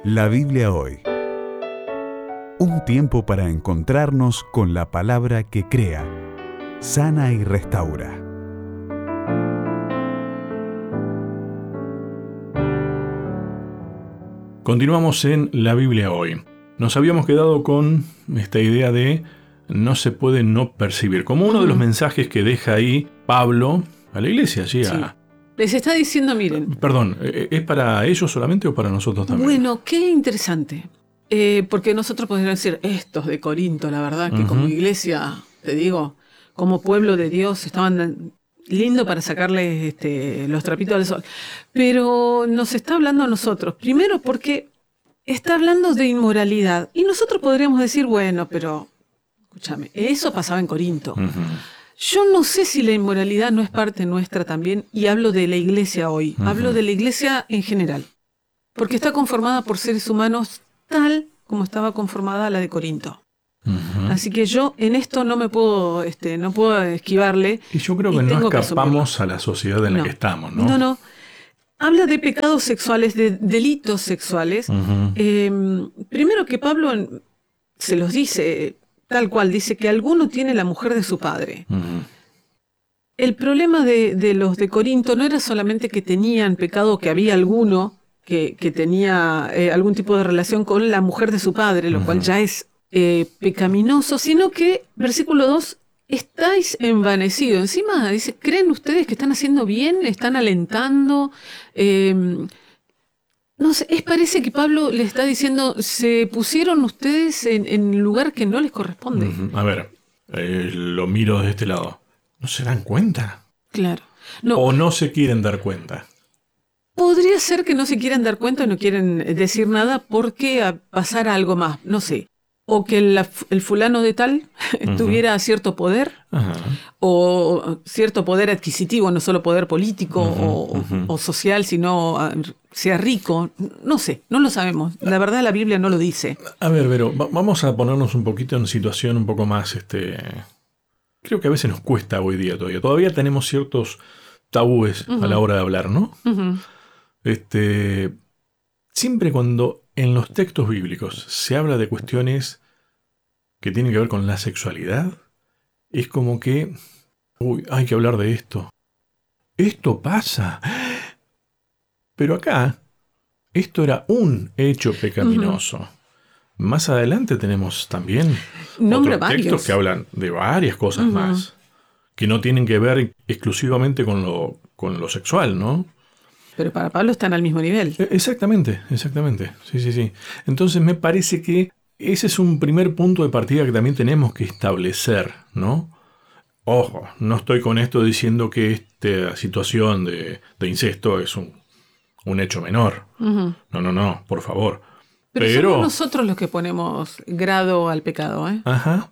La Biblia hoy. Un tiempo para encontrarnos con la palabra que crea, sana y restaura. Continuamos en La Biblia hoy. Nos habíamos quedado con esta idea de no se puede no percibir, como uno de los mensajes que deja ahí Pablo a la iglesia. Sí. Les está diciendo, miren. Perdón, ¿es para ellos solamente o para nosotros también? Bueno, qué interesante. Porque nosotros podríamos decir, estos de Corinto, la verdad, que como iglesia, te digo, como pueblo de Dios, estaban lindo para sacarles los trapitos al sol. Pero nos está hablando a nosotros. Primero porque está hablando de inmoralidad. Y nosotros podríamos decir, bueno, pero escúchame, eso pasaba en Corinto. Yo no sé si la inmoralidad no es parte nuestra también, y hablo de la iglesia hoy, hablo de la iglesia en general, porque está conformada por seres humanos tal como estaba conformada la de Corinto. Así que yo en esto no me puedo, no puedo esquivarle. Y yo creo que no escapamos a la sociedad en la que estamos, ¿no? No. Habla de pecados sexuales, de delitos sexuales. Primero que Pablo se los dice tal cual, dice que alguno tiene la mujer de su padre. El problema de los de Corinto no era solamente que tenían pecado, que había alguno que tenía algún tipo de relación con la mujer de su padre, lo cual ya es pecaminoso, sino que, versículo 2, estáis envanecidos. Encima dice, ¿creen ustedes que están haciendo bien? ¿Están alentando? No sé, parece que Pablo le está diciendo, se pusieron ustedes en lugar que no les corresponde. A ver, lo miro de este lado. ¿No se dan cuenta? Claro. No. ¿O no se quieren dar cuenta? Podría ser que no se quieran dar cuenta, no quieren decir nada porque pasara algo más, no sé. O que el fulano de tal tuviera cierto poder, o cierto poder adquisitivo, no solo poder político o social, sino sea rico. No sé, no lo sabemos. La verdad la Biblia no lo dice. A ver, Vero, vamos a ponernos un poquito en situación un poco más... Creo que a veces nos cuesta hoy día todavía. Todavía tenemos ciertos tabúes a la hora de hablar, ¿no? Siempre cuando en los textos bíblicos se habla de cuestiones que tienen que ver con la sexualidad, es como que hay que hablar de esto. Esto pasa. Pero acá, esto era un hecho pecaminoso. Más adelante tenemos también otros textos que hablan de varias cosas más, que no tienen que ver exclusivamente con lo sexual, ¿no? Pero para Pablo están al mismo nivel. Exactamente. Sí. Entonces me parece que ese es un primer punto de partida que también tenemos que establecer, ¿no? Ojo, no estoy con esto diciendo que esta situación de incesto es un hecho menor. No, por favor. Pero somos nosotros los que ponemos grado al pecado, ¿eh? Ajá.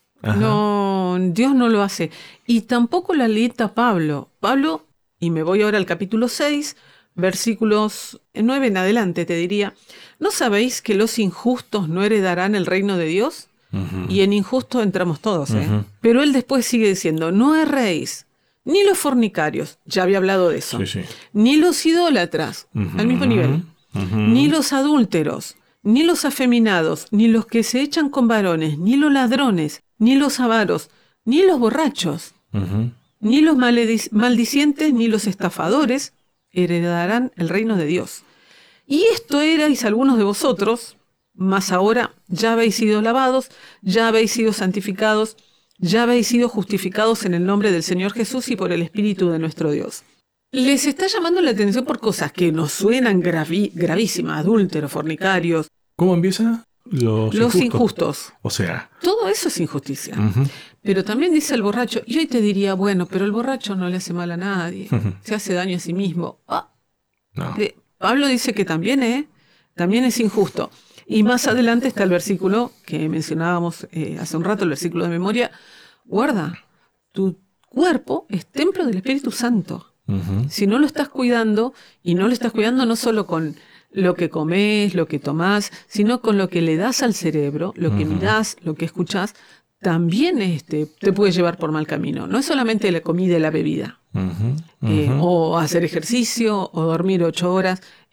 No, Dios no lo hace. Y tampoco la letra Pablo, y me voy ahora al capítulo 6, versículos 9 en adelante, te diría, ¿no sabéis que los injustos no heredarán el reino de Dios? Y en injusto entramos todos, ¿eh? Pero él después sigue diciendo, no erréis, ni los fornicarios, ya había hablado de eso, ni los idólatras, al mismo nivel, ni los adúlteros, ni los afeminados, ni los que se echan con varones, ni los ladrones, ni los avaros, ni los borrachos, ni los maldicientes, ni los estafadores heredarán el reino de Dios. Y esto erais algunos de vosotros, mas ahora ya habéis sido lavados, ya habéis sido santificados, ya habéis sido justificados en el nombre del Señor Jesús y por el Espíritu de nuestro Dios. Les está llamando la atención por cosas que nos suenan gravísimas, adúlteros, fornicarios. ¿Cómo empieza? Los injustos. O sea... Todo eso es injusticia. Pero también dice el borracho, y hoy te diría, bueno, pero el borracho no le hace mal a nadie, se hace daño a sí mismo. No. Pablo dice que también es injusto. Y más adelante está el versículo que mencionábamos hace un rato, el versículo de memoria. Guarda, tu cuerpo es templo del Espíritu Santo. Si no lo estás cuidando, y no lo estás cuidando no solo con lo que comes, lo que tomás, sino con lo que le das al cerebro, lo que mirás, lo que escuchás, también te puede llevar por mal camino. No es solamente la comida y la bebida, o hacer ejercicio, o dormir 8 horas.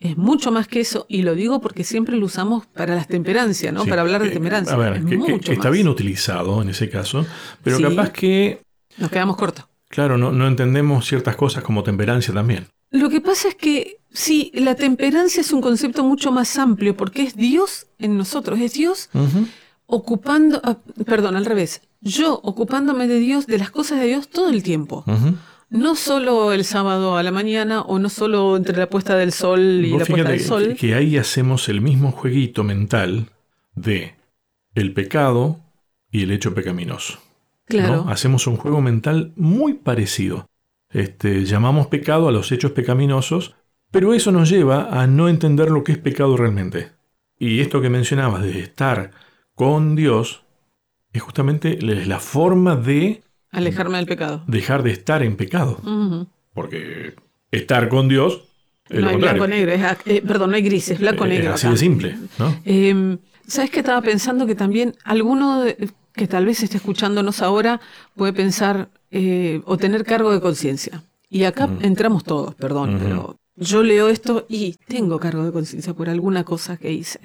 es mucho más que eso, y lo digo porque siempre lo usamos para las temperancias, ¿no? Sí. Para hablar de temperancia. A ver, que está bien utilizado en ese caso, pero sí, capaz que... nos quedamos cortos. Claro, no entendemos ciertas cosas como temperancia también. Lo que pasa es que, sí, la temperancia es un concepto mucho más amplio, porque es Dios en nosotros, es Dios ocupando, al revés, yo ocupándome de Dios, de las cosas de Dios todo el tiempo. No solo el sábado a la mañana, o no solo entre la puesta del sol y la puesta del sol. Que ahí hacemos el mismo jueguito mental de el pecado y el hecho pecaminoso. Claro. ¿No? Hacemos un juego mental muy parecido. Llamamos pecado a los hechos pecaminosos, pero eso nos lleva a no entender lo que es pecado realmente. Y esto que mencionabas de estar con Dios es justamente la forma de alejarme del pecado. Dejar de estar en pecado. Porque estar con Dios es no lo hay contrario. Blanco-negro, no hay grises, blanco-negro. Así de simple, ¿no? ¿Sabes qué estaba pensando? Que también alguno que tal vez esté escuchándonos ahora puede pensar o tener cargo de conciencia. Y acá entramos todos, perdón, pero yo leo esto y tengo cargo de conciencia por alguna cosa que hice.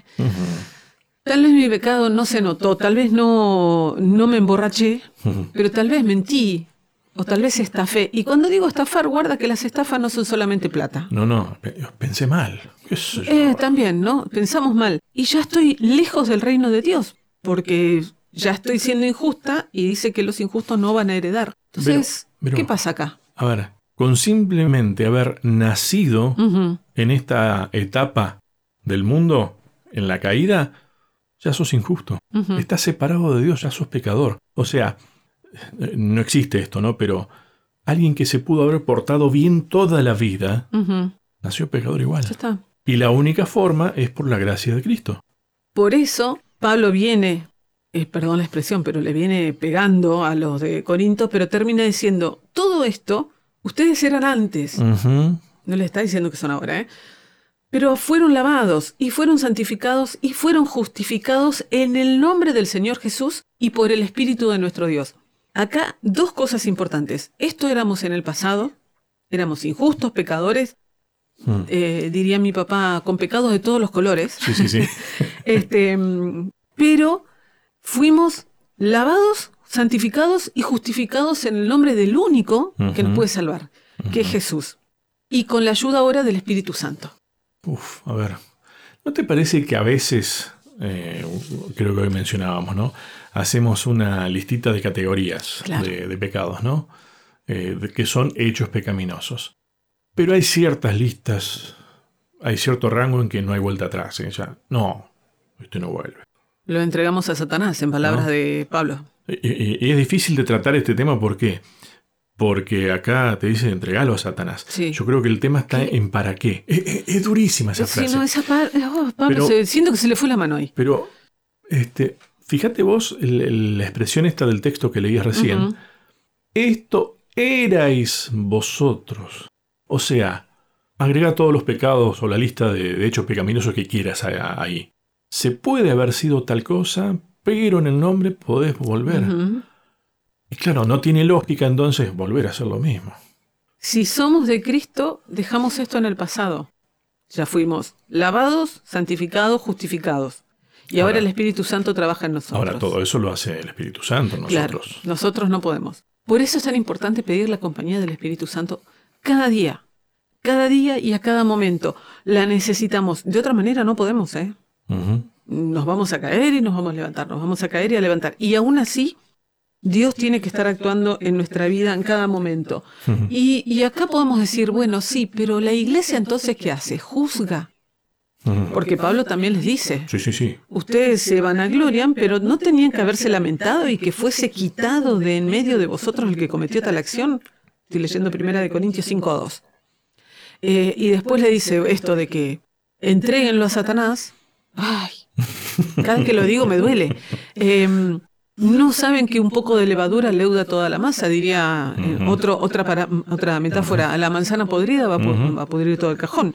Tal vez mi pecado no se notó, tal vez no me emborraché, pero tal vez mentí, o tal vez estafé. Y cuando digo estafar, guarda que las estafas no son solamente plata. No, pensé mal. ¿Qué sé yo? También, ¿no? Pensamos mal. Y ya estoy lejos del reino de Dios, porque ya estoy siendo injusta y dice que los injustos no van a heredar. Entonces, pero, ¿qué pasa acá? A ver, con simplemente haber nacido en esta etapa del mundo, en la caída, ya sos injusto. Estás separado de Dios, ya sos pecador. O sea, no existe esto, ¿no? Pero alguien que se pudo haber portado bien toda la vida, nació pecador igual. Ya está. Y la única forma es por la gracia de Cristo. Por eso, Pablo viene, perdón la expresión, pero le viene pegando a los de Corinto, pero termina diciendo, todo esto, ustedes eran antes. No le está diciendo que son ahora, pero fueron lavados y fueron santificados y fueron justificados en el nombre del Señor Jesús y por el Espíritu de nuestro Dios. Acá dos cosas importantes. Esto éramos en el pasado, éramos injustos, pecadores, diría mi papá, con pecados de todos los colores. Sí. Pero fuimos lavados, santificados y justificados en el nombre del único que nos puede salvar, que es Jesús. Y con la ayuda ahora del Espíritu Santo. A ver, ¿no te parece que a veces, creo que hoy mencionábamos, ¿no? Hacemos una listita de categorías de pecados, ¿no? Que son hechos pecaminosos. Pero hay ciertas listas, hay cierto rango en que no hay vuelta atrás. Ya, no, esto no vuelve. Lo entregamos a Satanás, en palabras de Pablo. Y es difícil de tratar este tema, ¿por qué? Porque acá te dice entregalo a Satanás. Sí. Yo creo que el tema está en para qué. Es durísima esa frase. Sí, no, esa Pablo, siento que se le fue la mano ahí. Pero, fíjate vos la expresión esta del texto que leías recién. Esto erais vosotros. O sea, agrega todos los pecados o la lista de hechos pecaminosos que quieras ahí. Se puede haber sido tal cosa, pero en el nombre podés volver. Y claro, no tiene lógica entonces volver a hacer lo mismo. Si somos de Cristo, dejamos esto en el pasado. Ya fuimos lavados, santificados, justificados. Y ahora el Espíritu Santo trabaja en nosotros. Ahora todo eso lo hace el Espíritu Santo en nosotros. Claro, nosotros no podemos. Por eso es tan importante pedir la compañía del Espíritu Santo cada día y a cada momento. La necesitamos. De otra manera no podemos, Nos vamos a caer y nos vamos a levantar. Nos vamos a caer y a levantar. Y aún así, Dios tiene que estar actuando en nuestra vida en cada momento. Y acá podemos decir, bueno, sí, pero la iglesia entonces, ¿qué hace? Juzga. Porque Pablo también les dice, sí. Ustedes se vanaglorian, pero no tenían que haberse lamentado y que fuese quitado de en medio de vosotros el que cometió tal acción. Estoy leyendo 1 Corintios 5:2. Y después le dice esto de que entréguenlo a Satanás. Ay, cada vez que lo digo me duele. No saben que un poco de levadura leuda toda la masa, diría otra metáfora. La manzana podrida va a pudrir todo el cajón.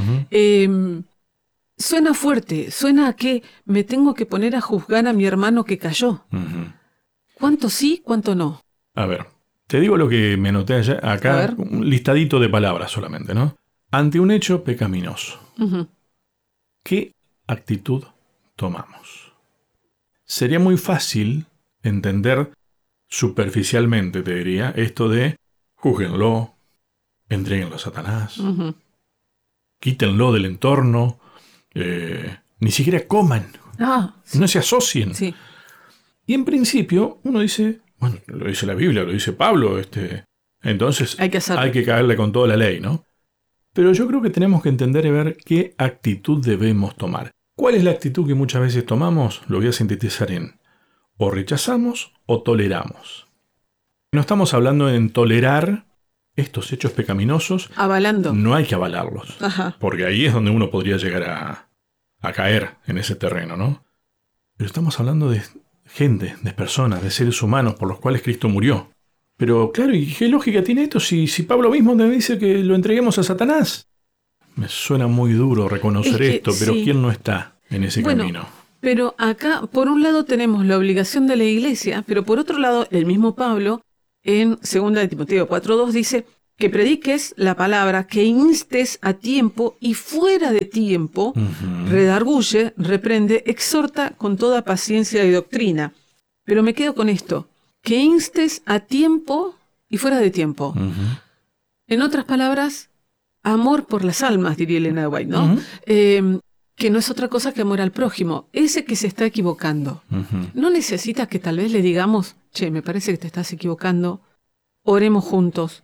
Suena fuerte, suena a que me tengo que poner a juzgar a mi hermano que cayó. ¿Cuánto sí, cuánto no? A ver, te digo lo que me noté acá, un listadito de palabras solamente, ¿no? Ante un hecho pecaminoso. ¿Qué actitud tomamos? Sería muy fácil entender superficialmente, te diría, esto de júzguenlo, entréguenlo a Satanás, quítenlo del entorno, ni siquiera coman, no se asocien. Sí. Y en principio uno dice, bueno, lo dice la Biblia, lo dice Pablo, entonces hay que caerle con toda la ley, ¿no? Pero yo creo que tenemos que entender y ver qué actitud debemos tomar. ¿Cuál es la actitud que muchas veces tomamos? Lo voy a sintetizar en o rechazamos o toleramos. No estamos hablando en tolerar estos hechos pecaminosos. Avalando. No hay que avalarlos. Porque ahí es donde uno podría llegar a caer en ese terreno, ¿no? Pero estamos hablando de gente, de personas, de seres humanos por los cuales Cristo murió. Pero claro, ¿y qué lógica tiene esto si Pablo mismo me dice que lo entreguemos a Satanás? Me suena muy duro reconocer esto, pero sí. ¿Quién no está en ese camino? Pero acá, por un lado, tenemos la obligación de la iglesia, pero por otro lado, el mismo Pablo, en 2 de Timoteo 4:2, dice que prediques la palabra, que instes a tiempo y fuera de tiempo, redarguye, reprende, exhorta con toda paciencia y doctrina. Pero me quedo con esto, que instes a tiempo y fuera de tiempo. En otras palabras, amor por las almas, diría Elena White, ¿no? Que no es otra cosa que amor al prójimo. Ese que se está equivocando. No necesitas que tal vez le digamos, che, me parece que te estás equivocando, oremos juntos.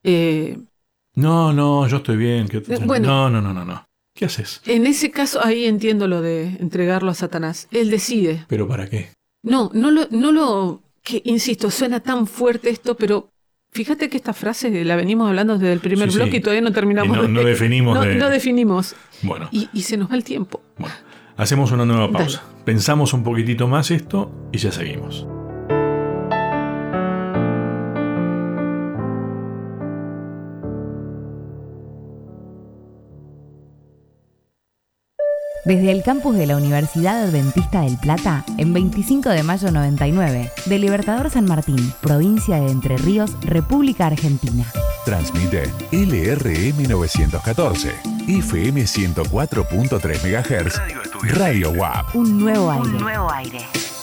No, yo estoy bien. Bueno, no. ¿Qué haces? En ese caso, ahí entiendo lo de entregarlo a Satanás. Él decide. ¿Pero para qué? No lo que, insisto, suena tan fuerte esto, pero fíjate que esta frase la venimos hablando desde el primer bloque y todavía no terminamos. No definimos. No definimos. Bueno. Y se nos va el tiempo. Bueno, hacemos una nueva pausa. Dale. Pensamos un poquitito más esto y ya seguimos. Desde el campus de la Universidad Adventista del Plata, en 25 de mayo 99, de Libertador San Martín, provincia de Entre Ríos, República Argentina. Transmite LRM 914, FM 104.3 MHz, Radio WAP. Un nuevo aire.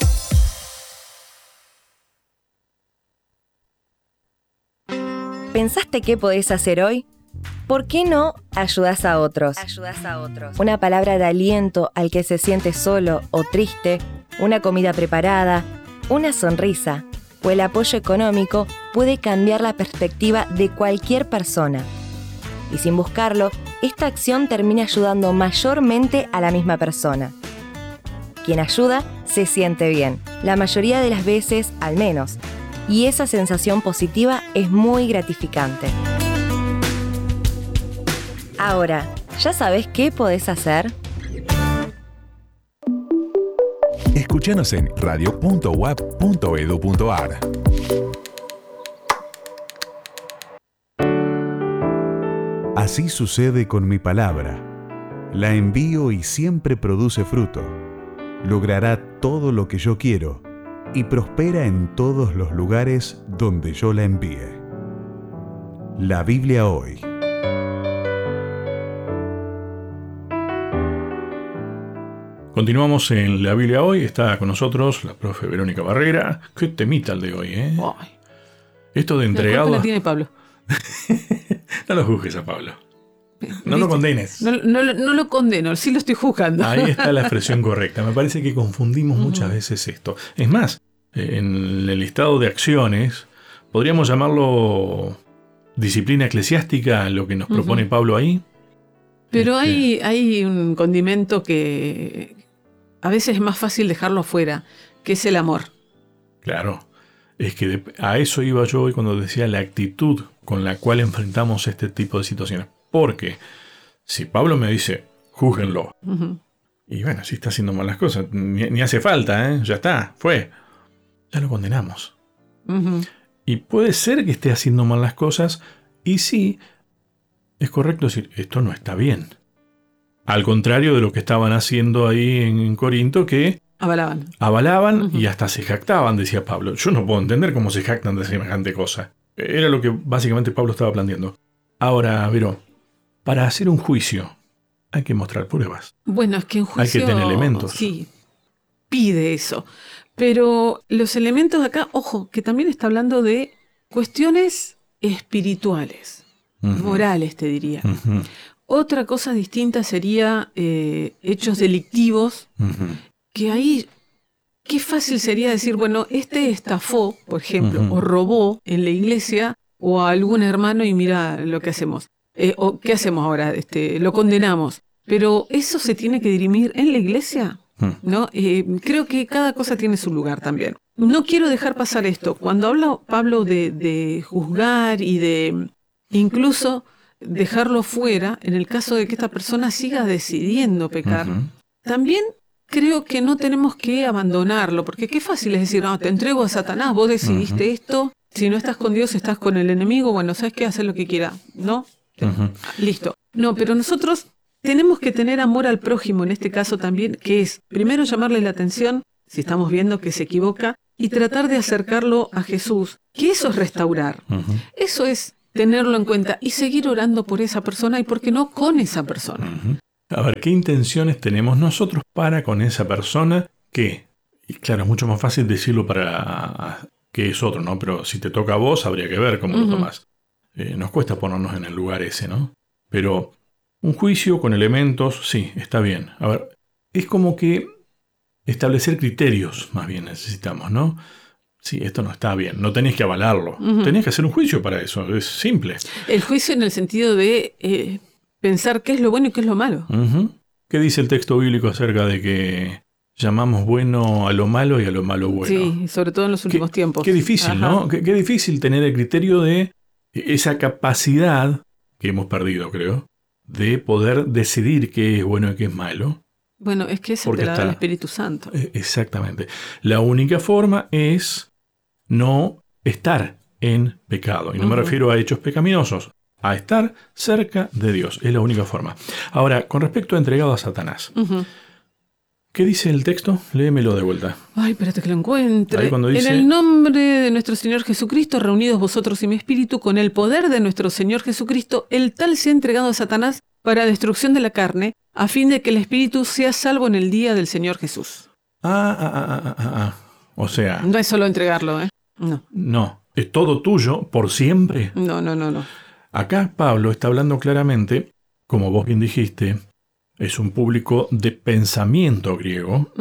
¿Pensaste qué podés hacer hoy? ¿Por qué no ayudás a otros? Una palabra de aliento al que se siente solo o triste, una comida preparada, una sonrisa o el apoyo económico puede cambiar la perspectiva de cualquier persona. Y sin buscarlo, esta acción termina ayudando mayormente a la misma persona. Quien ayuda se siente bien, la mayoría de las veces al menos, y esa sensación positiva es muy gratificante. Ahora, ¿ya sabes qué podés hacer? Escúchanos en radio.wap.edu.ar. Así sucede con mi palabra. La envío y siempre produce fruto. Logrará todo lo que yo quiero y prospera en todos los lugares donde yo la envíe. La Biblia hoy. Continuamos en la Biblia hoy. Está con nosotros la profe Verónica Barrera. Qué temita el de hoy, ¿eh? Ay. Esto de entregado. La tiene Pablo. No lo juzgues a Pablo. No lo condenes. No lo condeno, sí lo estoy juzgando. Ahí está la expresión correcta. Me parece que confundimos muchas veces esto. Es más, en el listado de acciones, podríamos llamarlo disciplina eclesiástica, lo que nos propone Pablo ahí. Pero hay un condimento que a veces es más fácil dejarlo afuera, que es el amor. Claro, es que a eso iba yo hoy cuando decía la actitud con la cual enfrentamos este tipo de situaciones. Porque si Pablo me dice, júzguenlo, y bueno, si está haciendo malas cosas, ni hace falta, ya está, fue, ya lo condenamos. Y puede ser que esté haciendo malas cosas, y sí, es correcto decir, esto no está bien. Al contrario de lo que estaban haciendo ahí en Corinto, que avalaban y hasta se jactaban, decía Pablo. Yo no puedo entender cómo se jactan de semejante cosa. Era lo que básicamente Pablo estaba planteando. Ahora, Vero, para hacer un juicio hay que mostrar pruebas. Bueno, es que en juicio... Hay que tener elementos. Sí, pide eso. Pero los elementos acá, ojo, que también está hablando de cuestiones espirituales, morales, te diría. Otra cosa distinta sería hechos delictivos, que ahí, qué fácil sería decir, bueno, este estafó, por ejemplo, o robó en la iglesia o a algún hermano y mira lo que hacemos. O ¿qué hacemos ahora? Lo condenamos. Pero eso se tiene que dirimir en la iglesia, ¿no? Creo que cada cosa tiene su lugar también. No quiero dejar pasar esto. Cuando habla Pablo de juzgar y de incluso dejarlo fuera, en el caso de que esta persona siga decidiendo pecar, también creo que no tenemos que abandonarlo, porque qué fácil es decir, no, te entrego a Satanás, vos decidiste esto, si no estás con Dios, estás con el enemigo, bueno, ¿sabes qué? Haz lo que quiera, ¿no? Listo. No, pero nosotros tenemos que tener amor al prójimo en este caso también, que es primero llamarle la atención, si estamos viendo que se equivoca, y tratar de acercarlo a Jesús, que eso es restaurar. Eso es tenerlo en cuenta y seguir orando por esa persona y, ¿por qué no, con esa persona? A ver, ¿qué intenciones tenemos nosotros para con esa persona que, y claro, es mucho más fácil decirlo para que es otro, ¿no? Pero si te toca a vos, habría que ver cómo lo tomás. Nos cuesta ponernos en el lugar ese, ¿no? Pero un juicio con elementos, sí, está bien. A ver, es como que establecer criterios, más bien necesitamos, ¿no? Sí, esto no está bien, no tenés que avalarlo. Tenés que hacer un juicio para eso, es simple. El juicio en el sentido de pensar qué es lo bueno y qué es lo malo. ¿Qué dice el texto bíblico acerca de que llamamos bueno a lo malo y a lo malo bueno? Sí, sobre todo en los últimos tiempos. Qué difícil, ¿no? Qué difícil tener el criterio de esa capacidad que hemos perdido, creo, de poder decidir qué es bueno y qué es malo. Bueno, es que eso te la da el Espíritu Santo. Exactamente. La única forma es no estar en pecado. Y no me refiero a hechos pecaminosos, a estar cerca de Dios. Es la única forma. Ahora, con respecto a entregado a Satanás, ¿qué dice el texto? Léemelo de vuelta. Ay, espérate que lo encuentre. Ahí cuando dice, en el nombre de nuestro Señor Jesucristo, reunidos vosotros y mi espíritu, con el poder de nuestro Señor Jesucristo, el tal sea entregado a Satanás para destrucción de la carne, a fin de que el espíritu sea salvo en el día del Señor Jesús. O sea... No es solo entregarlo, ¿eh? No, es todo tuyo por siempre. No. Acá Pablo está hablando claramente, como vos bien dijiste, es un público de pensamiento griego.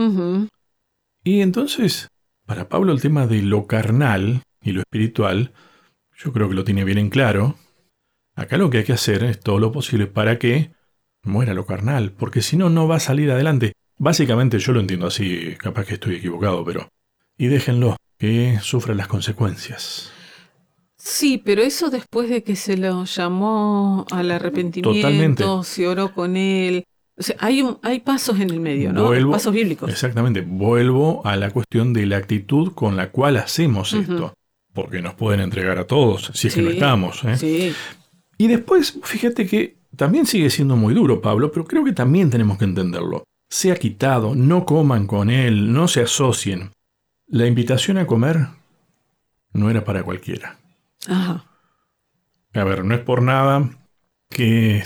Y entonces, para Pablo el tema de lo carnal y lo espiritual, yo creo que lo tiene bien en claro. Acá lo que hay que hacer es todo lo posible para que muera lo carnal, porque si no, no va a salir adelante. Básicamente yo lo entiendo así, capaz que estoy equivocado, pero... Y déjenlo, que sufra las consecuencias. Sí, pero eso después de que se lo llamó al arrepentimiento, totalmente, se oró con él. O sea, hay pasos en el medio, ¿no? Pasos bíblicos. Exactamente. Vuelvo a la cuestión de la actitud con la cual hacemos esto. Porque nos pueden entregar a todos, si es que no estamos. Sí. Y después, fíjate que también sigue siendo muy duro, Pablo, pero creo que también tenemos que entenderlo. Sea quitado, no coman con él, no se asocien. La invitación a comer no era para cualquiera. A ver, no es por nada que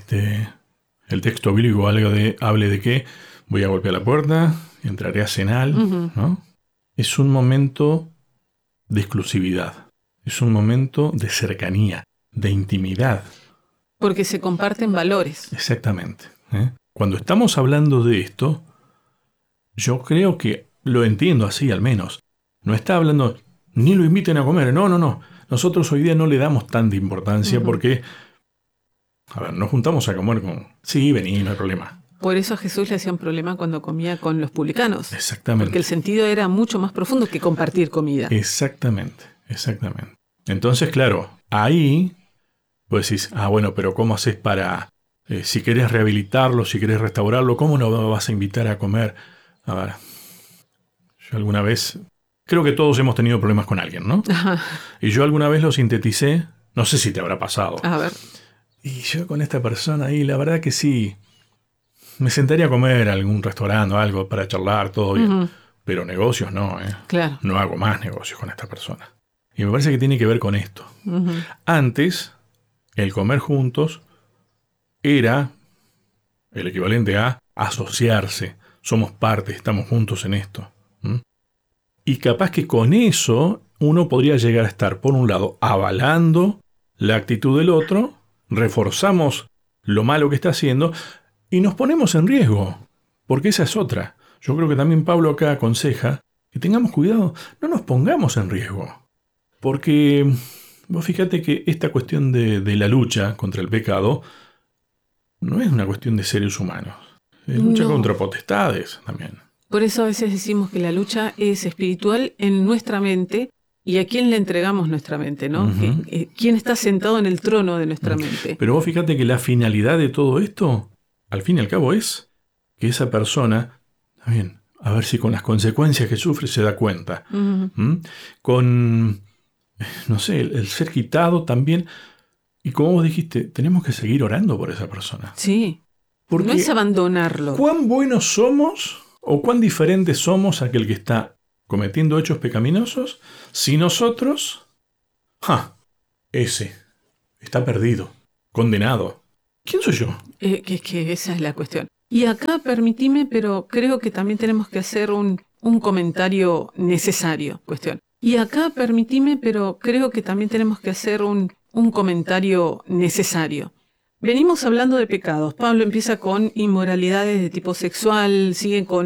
el texto bíblico hable de que voy a golpear la puerta, entraré a cenar, ¿no? Es un momento de exclusividad, es un momento de cercanía, de intimidad. Porque se comparten valores. Exactamente. Cuando estamos hablando de esto, yo creo que lo entiendo así al menos. No está hablando, ni lo inviten a comer, no. Nosotros hoy día no le damos tanta importancia porque, a ver, nos juntamos a comer con... Sí, vení, no hay problema. Por eso a Jesús le hacían problema cuando comía con los publicanos. Exactamente. Porque el sentido era mucho más profundo que compartir comida. Exactamente. Entonces, claro, ahí, pues decís, bueno, pero ¿cómo haces para... si querés rehabilitarlo, si querés restaurarlo, ¿cómo no vas a invitar a comer? A ver, yo alguna vez... Creo que todos hemos tenido problemas con alguien, ¿no? Y yo alguna vez lo sinteticé, no sé si te habrá pasado. A ver. Y yo con esta persona ahí, la verdad que sí, me sentaría a comer a algún restaurante o algo para charlar, todo bien. Pero negocios no, Claro. No hago más negocios con esta persona. Y me parece que tiene que ver con esto. Antes, el comer juntos era el equivalente a asociarse. Somos parte, estamos juntos en esto. Y capaz que con eso uno podría llegar a estar, por un lado, avalando la actitud del otro, reforzamos lo malo que está haciendo y nos ponemos en riesgo, porque esa es otra. Yo creo que también Pablo acá aconseja que tengamos cuidado, no nos pongamos en riesgo, porque vos fíjate que esta cuestión de la lucha contra el pecado no es una cuestión de seres humanos, es lucha contra potestades también. Por eso a veces decimos que la lucha es espiritual en nuestra mente. ¿Y a quién le entregamos nuestra mente, no? Uh-huh. ¿Quién está sentado en el trono de nuestra mente? Pero vos fíjate que la finalidad de todo esto, al fin y al cabo, es que esa persona, también, a ver si con las consecuencias que sufre se da cuenta. Uh-huh. Con, no sé, el ser quitado también. Y como vos dijiste, tenemos que seguir orando por esa persona. Sí, porque no es abandonarlo. ¿Cuán buenos somos o cuán diferentes somos a aquel que está cometiendo hechos pecaminosos, si nosotros, ese está perdido, condenado? ¿Quién soy yo? Que esa es la cuestión. Y acá permitime, pero creo que también tenemos que hacer un comentario necesario. Y acá permitime, pero creo que también tenemos que hacer un comentario necesario. Venimos hablando de pecados. Pablo empieza con inmoralidades de tipo sexual, sigue con